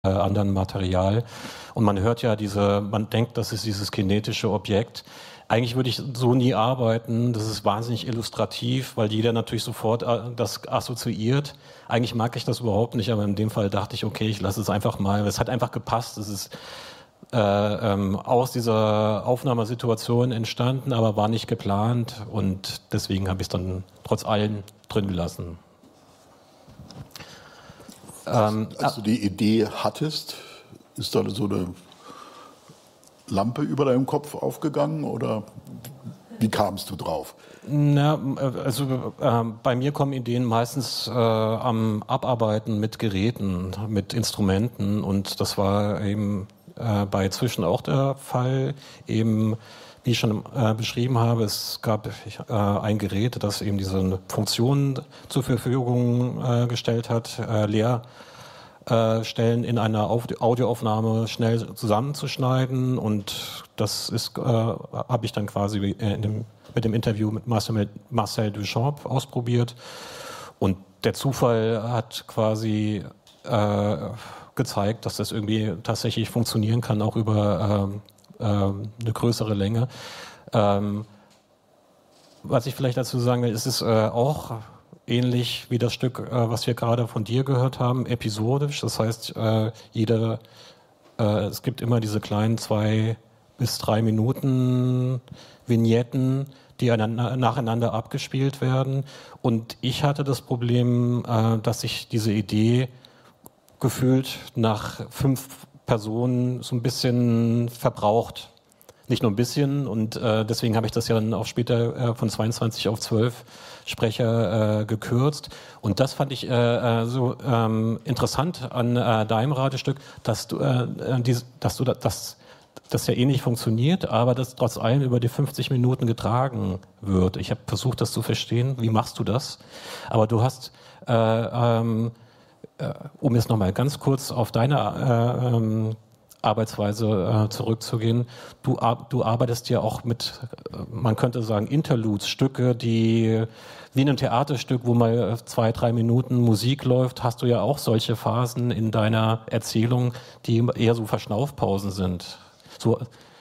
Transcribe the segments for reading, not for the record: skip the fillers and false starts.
anderen Material. Und man hört ja man denkt, das ist dieses kinetische Objekt. Eigentlich würde ich so nie arbeiten. Das ist wahnsinnig illustrativ, weil jeder natürlich sofort das assoziiert. Eigentlich mag ich das überhaupt nicht, aber in dem Fall dachte ich, okay, ich lasse es einfach mal. Es hat einfach gepasst. Es ist aus dieser Aufnahmesituation entstanden, aber war nicht geplant. Und deswegen habe ich es dann trotz allem drin gelassen. Als du die Idee hattest, ist da so eine Lampe über deinem Kopf aufgegangen oder wie kamst du drauf? Na, also bei mir kommen Ideen meistens am Abarbeiten mit Geräten, mit Instrumenten, und das war eben bei Zwischen auch der Fall. Eben, wie ich schon beschrieben habe, es gab ein Gerät, das eben diese Funktion zur Verfügung gestellt hat, Leerstellen in einer Audioaufnahme schnell zusammenzuschneiden, und das habe ich dann quasi mit dem Interview mit Marcel Duchamp ausprobiert, und der Zufall hat quasi gezeigt, dass das irgendwie tatsächlich funktionieren kann, auch über eine größere Länge. Was ich vielleicht dazu sagen will, ist es auch ähnlich wie das Stück, was wir gerade von dir gehört haben, episodisch. Das heißt, es gibt immer diese kleinen 2 bis 3 Minuten Vignetten, die nacheinander abgespielt werden. Und ich hatte das Problem, dass ich diese Idee gefühlt nach 5 Personen so ein bisschen verbraucht. Nicht nur ein bisschen, und deswegen habe ich das ja dann auch später von 22 auf 12 Sprecher gekürzt. Und das fand ich so interessant an deinem Radiostück, dass das ja ähnlich funktioniert, aber das trotz allem über die 50 Minuten getragen wird. Ich habe versucht, das zu verstehen. Wie machst du das? Aber du hast um jetzt nochmal ganz kurz auf deine Arbeitsweise zurückzugehen, du arbeitest ja auch mit, man könnte sagen, Interludes, Stücke, die wie in einem Theaterstück, wo mal 2, 3 Minuten Musik läuft, hast du ja auch solche Phasen in deiner Erzählung, die eher so Verschnaufpausen sind. So.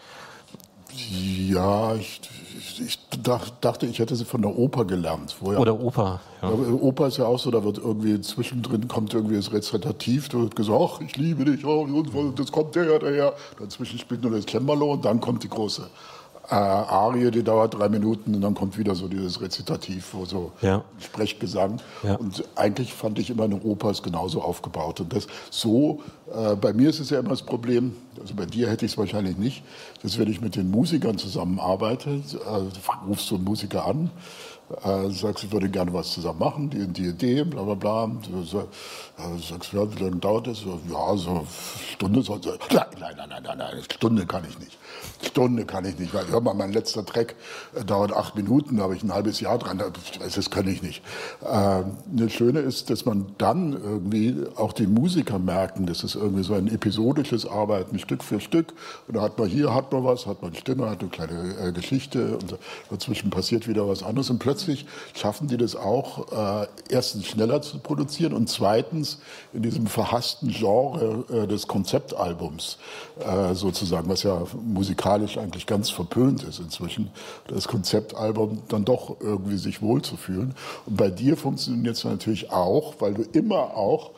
Ja, ich dachte, ich hätte sie von der Oper gelernt. Oder Oper. Ja. Oper ist ja auch so, da wird irgendwie zwischendrin kommt irgendwie das Rezitativ, da wird gesagt, ach, ich liebe dich, oh, das kommt daher. Dazwischen spielt nur das Cembalo und dann kommt die große Arie, die dauert 3 Minuten, und dann kommt wieder so dieses Rezitativ, wo so Sprechgesang. Ja. Und eigentlich fand ich immer, eine Oper ist genauso aufgebaut. Und das so, bei mir ist es ja immer das Problem, also bei dir hätte ich es wahrscheinlich nicht, dass wenn ich mit den Musikern zusammenarbeite, rufst du einen Musiker an, sagst, ich würde gerne was zusammen machen, die Idee, bla bla bla. Du sagst, ja, wie lange dauert das? Ja, so eine Stunde. Nein, Stunde kann ich nicht. Weil, hör mal, mein letzter Track dauert 8 Minuten, da habe ich ein halbes Jahr dran, das kann ich nicht. Das Schöne ist, dass man dann irgendwie auch die Musiker merken, das ist irgendwie so ein episodisches Arbeiten, Stück für Stück. Und da hat man was, hat man eine Stimme, hat eine kleine Geschichte, und dazwischen passiert wieder was anderes. Und plötzlich schaffen die das auch, erstens schneller zu produzieren und zweitens in diesem verhassten Genre des Konzeptalbums sozusagen, was ja musikalisch eigentlich ganz verpönt ist inzwischen, das Konzeptalbum dann doch irgendwie sich wohlzufühlen. Und bei dir funktioniert es natürlich auch, weil du immer auch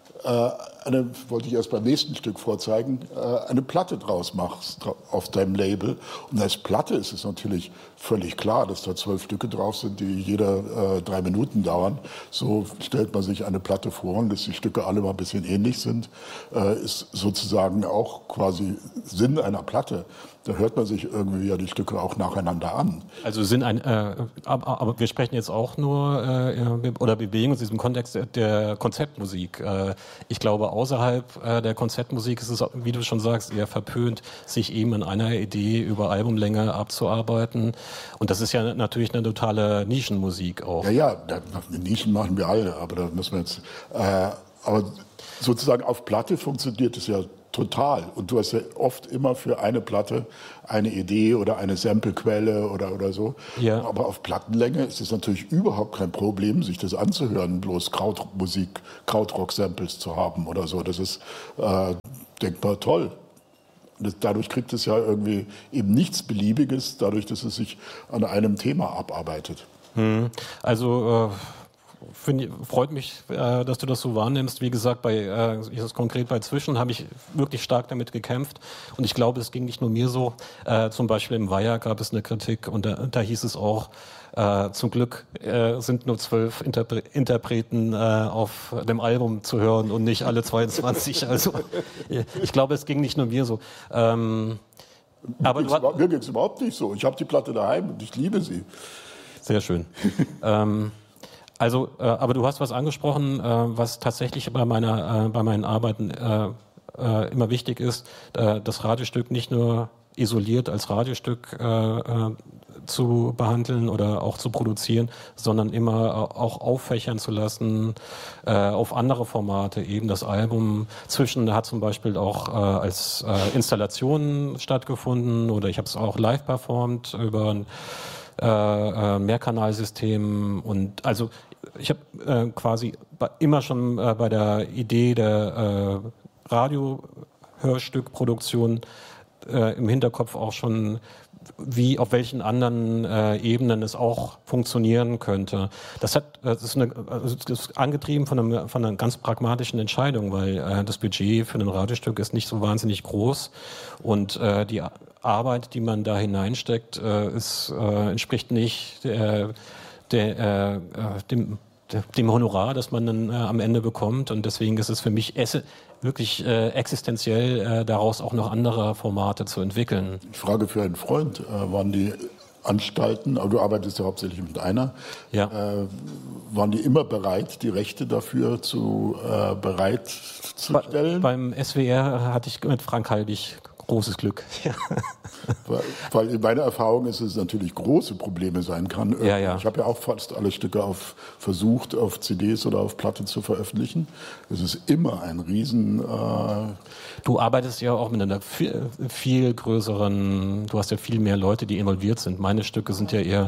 wollte ich erst beim nächsten Stück vorzeigen, eine Platte draus machst auf deinem Label. Und als Platte ist es natürlich völlig klar, dass da 12 Stücke drauf sind, die jeder 3 Minuten dauern. So stellt man sich eine Platte vor, und dass die Stücke alle mal ein bisschen ähnlich sind, ist sozusagen auch quasi Sinn einer Platte. Da hört man sich irgendwie ja die Stücke auch nacheinander an. Also aber wir sprechen jetzt auch nur, oder bewegen uns in diesem Kontext der Konzeptmusik. Ich glaube, außerhalb der Konzeptmusik ist es, wie du schon sagst, eher verpönt, sich eben in einer Idee über Albumlänge abzuarbeiten. Und das ist ja natürlich eine totale Nischenmusik auch. Ja, Nischen machen wir alle, aber da müssen wir jetzt, aber sozusagen auf Platte funktioniert es ja Total. Und du hast ja oft immer für eine Platte eine Idee oder eine Samplequelle oder so. Ja. Aber auf Plattenlänge ist es natürlich überhaupt kein Problem, sich das anzuhören, bloß Krautrock-Musik, Krautrock-Samples zu haben oder so. Das ist denkbar toll. Dadurch kriegt es ja irgendwie eben nichts Beliebiges, dadurch, dass es sich an einem Thema abarbeitet. Also freut mich, dass du das so wahrnimmst. Wie gesagt, konkret bei Zwischen habe ich wirklich stark damit gekämpft. Und ich glaube, es ging nicht nur mir so. Zum Beispiel im Wire gab es eine Kritik und da hieß es auch, zum Glück sind nur 12 Interpreten auf dem Album zu hören und nicht alle 22. Also ich glaube, es ging nicht nur mir so. Mir geht es überhaupt nicht so. Ich habe die Platte daheim und ich liebe sie. Sehr schön. Aber du hast was angesprochen, was tatsächlich bei meinen Arbeiten immer wichtig ist, das Radiostück nicht nur isoliert als Radiostück zu behandeln oder auch zu produzieren, sondern immer auch auffächern zu lassen auf andere Formate. Eben das Album Zwischen hat zum Beispiel auch als Installation stattgefunden oder ich habe es auch live performt über ein Mehrkanalsystem und also ich habe quasi immer schon bei der Idee der Radiohörstückproduktion im Hinterkopf auch schon, auf welchen anderen Ebenen es auch funktionieren könnte. Das ist angetrieben von einer ganz pragmatischen Entscheidung, weil das Budget für ein Radiostück ist nicht so wahnsinnig groß und die Arbeit, die man da hineinsteckt, entspricht nicht dem Honorar, das man dann am Ende bekommt. Und deswegen ist es für mich wirklich existenziell, daraus auch noch andere Formate zu entwickeln. Ich frage für einen Freund, waren die Anstalten, aber du arbeitest ja hauptsächlich mit einer, waren die immer bereit, die Rechte dafür bereitzustellen? Beim SWR hatte ich mit Frank Halbig großes Glück. Ja. Weil in meiner Erfahrung ist es natürlich große Probleme sein kann. Ja. Ich habe ja auch fast alle Stücke versucht, auf CDs oder auf Platte zu veröffentlichen. Es ist immer ein Riesen... Du arbeitest ja auch mit einer viel größeren, du hast ja viel mehr Leute, die involviert sind. Meine Stücke sind ja eher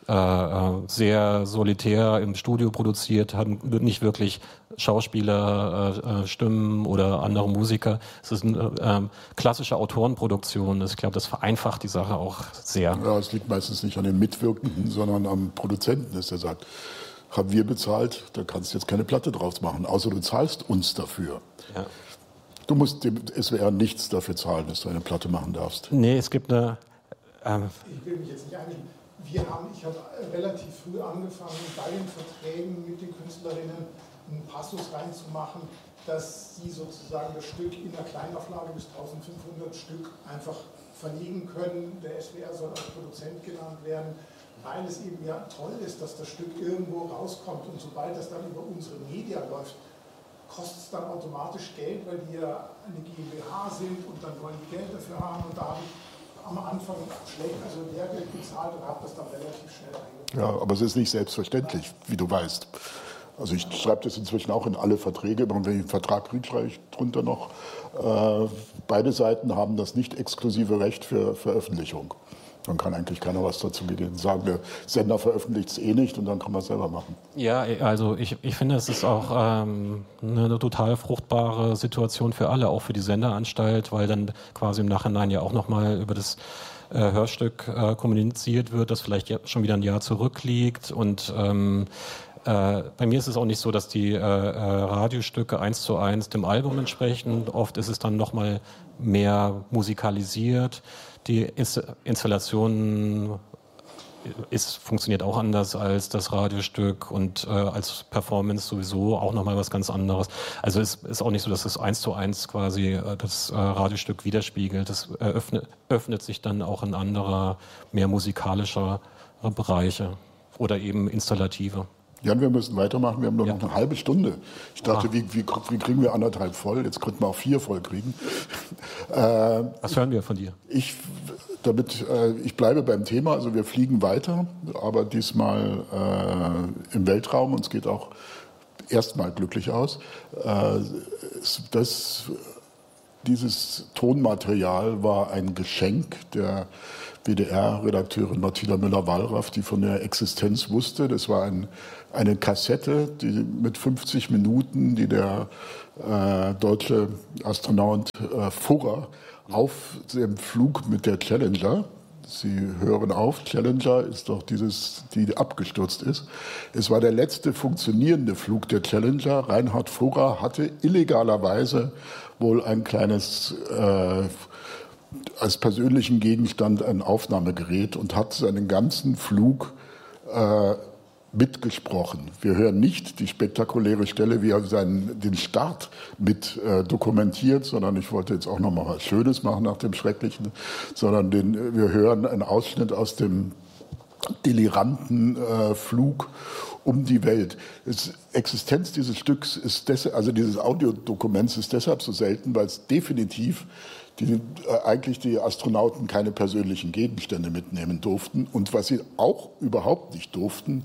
sehr solitär im Studio produziert, haben nicht wirklich Schauspieler, Stimmen oder andere Musiker. Es ist eine klassische Autorenproduktion. Ich glaube, das vereinfacht die Sache auch sehr. Ja, es liegt meistens nicht an den Mitwirkenden, sondern am Produzenten, dass er sagt, haben wir bezahlt, da kannst du jetzt keine Platte draus machen, außer du zahlst uns dafür. Ja. Du musst dem SWR nichts dafür zahlen, dass du eine Platte machen darfst. Nee, es gibt eine... Ich will mich jetzt nicht einigen. Ich habe relativ früh angefangen, bei den Verträgen mit den Künstlerinnen einen Passus reinzumachen, dass sie sozusagen das Stück in der Kleinauflage bis 1500 Stück einfach verlegen können. Der SWR soll als Produzent genannt werden, weil es eben ja toll ist, dass das Stück irgendwo rauskommt. Und sobald das dann über unsere Media läuft, kostet es dann automatisch Geld, weil die ja eine GmbH sind und dann wollen die Geld dafür haben. Und da habe ich am Anfang schlecht, also Lehrgeld bezahlt und habe das dann relativ schnell eingebaut. Ja, aber es ist nicht selbstverständlich, wie du weißt. Also ich schreibe das inzwischen auch in alle Verträge, und wenn ich einen Vertrag kriege, schreibe ich drunter noch, beide Seiten haben das nicht exklusive Recht für Veröffentlichung. Dann kann eigentlich keiner was dazu sagen. Der Sender veröffentlicht es eh nicht und dann kann man es selber machen. Ja, also ich finde, es ist auch eine total fruchtbare Situation für alle, auch für die Sendeanstalt, weil dann quasi im Nachhinein ja auch nochmal über das Hörstück kommuniziert wird, das vielleicht schon wieder ein Jahr zurückliegt. Und bei mir ist es auch nicht so, dass die Radiostücke 1:1 dem Album entsprechen. Oft ist es dann nochmal mehr musikalisiert. Die Installation funktioniert auch anders als das Radiostück und als Performance sowieso auch nochmal was ganz anderes. Also es ist auch nicht so, dass es 1:1 quasi das Radiostück widerspiegelt. Das öffnet sich dann auch in andere, mehr musikalische Bereiche oder eben installative. Jan, wir müssen weitermachen. Wir haben noch eine halbe Stunde. Ich dachte, wie kriegen wir 1,5 voll? Jetzt könnten wir auch 4 voll kriegen. Was hören wir von dir? Ich bleibe beim Thema. Also wir fliegen weiter, aber diesmal im Weltraum. Und es geht auch erstmal glücklich aus. Das dieses Tonmaterial war ein Geschenk der WDR-Redakteurin Martina Müller-Wallraff, die von der Existenz wusste. Das war eine Kassette mit 50 Minuten, die der deutsche Astronaut Furrer auf dem Flug mit der Challenger, Sie hören auf, Challenger ist doch die abgestürzt ist. Es war der letzte funktionierende Flug der Challenger. Reinhard Furrer hatte illegalerweise wohl ein kleines, als persönlichen Gegenstand ein Aufnahmegerät und hat seinen ganzen Flug mitgesprochen. Wir hören nicht die spektakuläre Stelle, wie er den Start mit dokumentiert, sondern ich wollte jetzt auch noch mal was Schönes machen nach dem Schrecklichen, sondern wir hören einen Ausschnitt aus dem deliranten Flug um die Welt. Die Existenz dieses Stücks ist also dieses Audiodokuments ist deshalb so selten, weil es definitiv eigentlich die Astronauten keine persönlichen Gegenstände mitnehmen durften. Und was sie auch überhaupt nicht durften,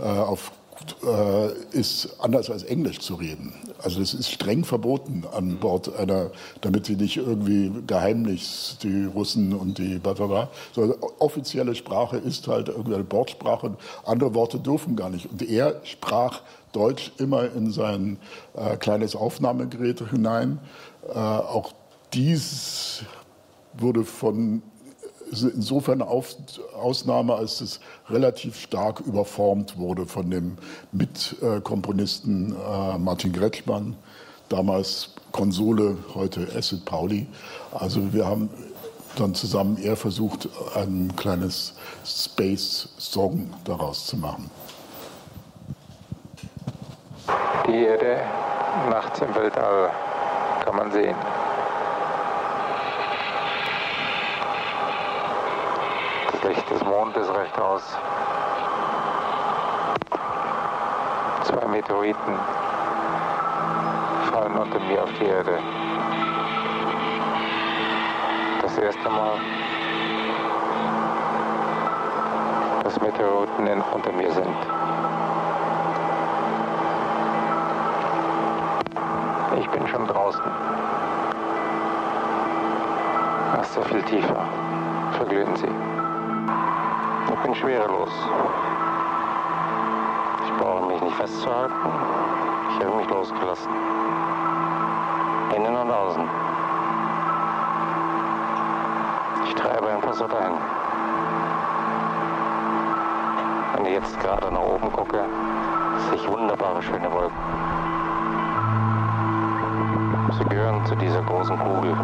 ist anders als Englisch zu reden. Also es ist streng verboten an Bord damit sie nicht irgendwie geheimlich die Russen und die so offizielle Sprache ist halt irgendeine Bordsprache. Andere Worte dürfen gar nicht. Und er sprach Deutsch immer in sein kleines Aufnahmegerät hinein. Auch dies wurde insofern Ausnahme, als es relativ stark überformt wurde von dem Mitkomponisten Martin Kretschmann, damals Konsole, heute Acid Pauli. Also wir haben dann zusammen eher versucht, ein kleines Space-Song daraus zu machen. Die Erde nachts im Weltall kann man sehen. Das Licht des Mondes reicht aus. 2 Meteoriten fallen unter mir auf die Erde. Das erste Mal, dass Meteoriten unter mir sind. Ich bin schon draußen. Erst sehr viel tiefer. Verglühen Sie. Ich bin schwerelos. Ich brauche mich nicht festzuhalten. Ich habe mich losgelassen. Innen und außen. Ich treibe einfach so dahin. Wenn ich jetzt gerade nach oben gucke, sehe ich wunderbare, schöne Wolken. Sie gehören zu dieser großen Kugel.